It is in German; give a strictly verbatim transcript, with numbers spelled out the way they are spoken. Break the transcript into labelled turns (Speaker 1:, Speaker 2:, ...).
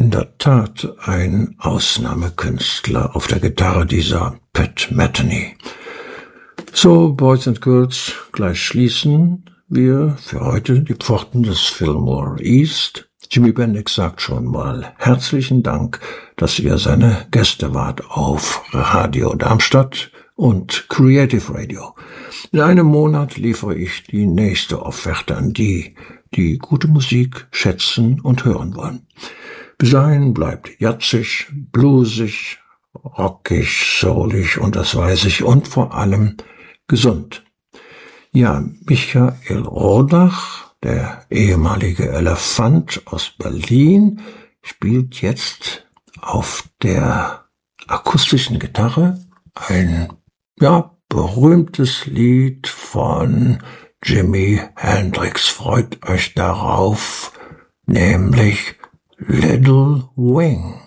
Speaker 1: in der Tat ein Ausnahmekünstler auf der Gitarre, dieser Pat Metheny. So, Boys and Girls, gleich schließen wir für heute die Pforten des Fillmore East. Jimmy Bendix sagt schon mal herzlichen Dank, dass ihr seine Gäste wart auf Radio Darmstadt und Creative Radio. In einem Monat liefere ich die nächste Offerte an die, die gute Musik schätzen und hören wollen. Bis dahin bleibt jazzig, bluesig, rockig, soulig und das weiß ich und vor allem gesund. Ja, Michael Rodach, der ehemalige Elefant aus Berlin, spielt jetzt auf der akustischen Gitarre ein, ja, berühmtes Lied von Jimi Hendrix. Freut euch darauf, nämlich Little Wing.